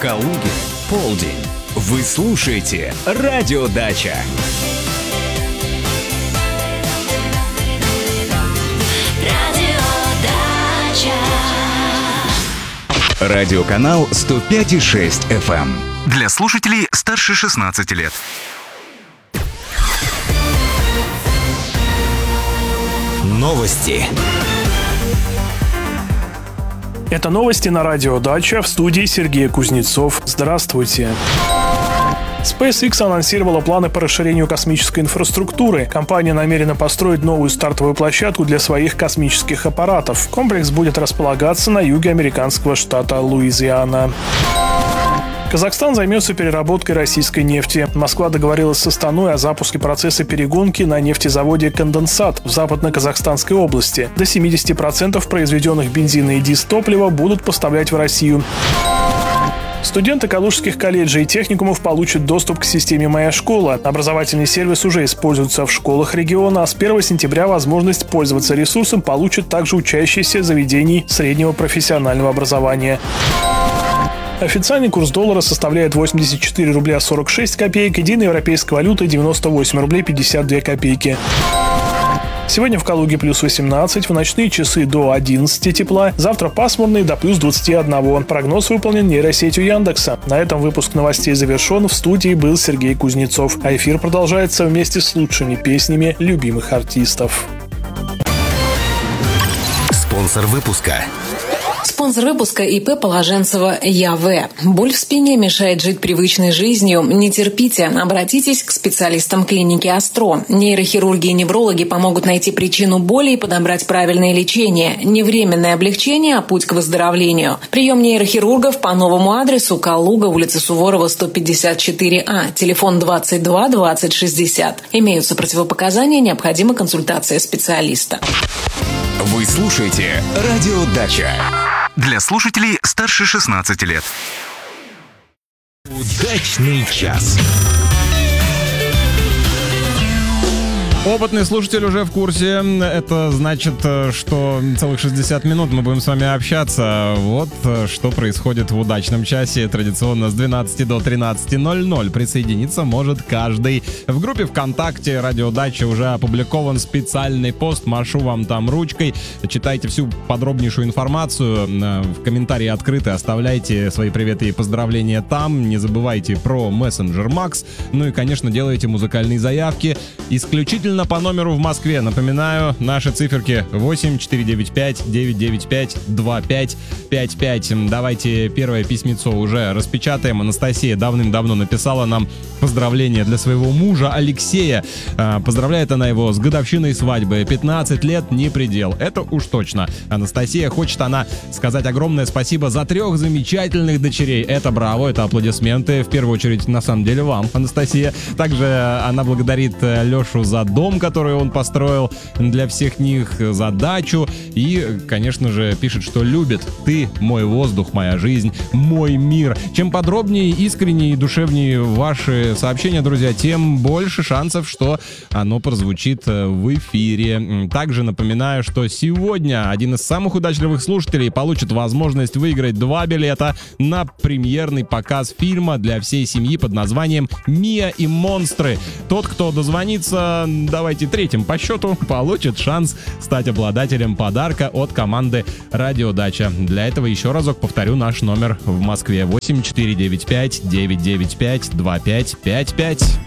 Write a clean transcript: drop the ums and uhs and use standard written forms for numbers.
Калуге — полдень. Вы слушаете Радио Дача. Радиоканал 105,6 FM. Для слушателей старше 16 лет. Новости. Это новости на Радио Дача, в студии Сергей Кузнецов. Здравствуйте. SpaceX анонсировала планы по расширению космической инфраструктуры. Компания намерена построить новую стартовую площадку для своих космических аппаратов. Комплекс будет располагаться на юге американского штата Луизиана. Казахстан займется переработкой российской нефти. Москва договорилась с Астаной о запуске процесса перегонки на нефтезаводе «Конденсат» в Западно-Казахстанской области. До 70% произведенных бензина и дизтоплива будут поставлять в Россию. Студенты калужских колледжей и техникумов получат доступ к системе «Моя школа». Образовательный сервис уже используется в школах региона, а с 1 сентября возможность пользоваться ресурсом получат также учащиеся заведений среднего профессионального образования. Официальный курс доллара составляет 84 рубля 46 копеек, единая европейская валюта 98 рублей 52 копейки. Сегодня в Калуге плюс 18, в ночные часы до 11 тепла, завтра пасмурный до плюс 21. Прогноз выполнен нейросетью Яндекса. На этом выпуск новостей завершен. В студии был Сергей Кузнецов. А эфир продолжается вместе с лучшими песнями любимых артистов. Спонсор выпуска. Спонсор выпуска ИП Положенцева ЯВ. Боль в спине мешает жить привычной жизнью? Не терпите, обратитесь к специалистам клиники Астро. Нейрохирурги и неврологи помогут найти причину боли и подобрать правильное лечение. Не временное облегчение, а путь к выздоровлению. Прием нейрохирургов по новому адресу: Калуга, улица Суворова, 154А, телефон 22 20 60. Имеются противопоказания, необходима консультация специалиста. Вы слушаете Радио Дача. Для слушателей старше 16 лет. Удачный час. Опытный слушатель уже в курсе. Это значит, что целых 60 минут мы будем с вами общаться. Вот что происходит в удачном часе. Традиционно с 12 до 13:00 присоединиться может каждый. В группе ВКонтакте Радио Дача уже опубликован специальный пост. Машу вам там ручкой. Читайте всю подробнейшую информацию. В комментарии открыты. Оставляйте свои приветы и поздравления там. Не забывайте про мессенджер Макс. Ну и, конечно, делайте музыкальные заявки. Исключительно по номеру в Москве. Напоминаю, наши циферки 8-495-995-2555. Давайте первое письмецо уже распечатаем. Анастасия давным-давно написала нам поздравления для своего мужа Алексея. Поздравляет она его с годовщиной свадьбы. 15 лет не предел. Это уж точно. Анастасия, хочет она сказать огромное спасибо за 3 замечательных дочерей. Это браво, это аплодисменты. В первую очередь, на самом деле, вам, Анастасия. Также она благодарит Лешу за дом, который он построил для всех них, за дачу. И, конечно же, пишет, что любит. Ты мой воздух, моя жизнь, мой мир. Чем подробнее, искреннее и душевнее ваши сообщения, друзья, тем больше шансов, что оно прозвучит в эфире. Также напоминаю, что сегодня один из самых удачливых слушателей получит возможность выиграть 2 билета на премьерный показ фильма для всей семьи под названием «Мия и монстры». Тот, кто дозвонится, давайте третьим по счету, получит шанс стать обладателем подарка от команды Радио Дача. Для этого еще разок повторю наш номер в Москве: 8495-995-2555.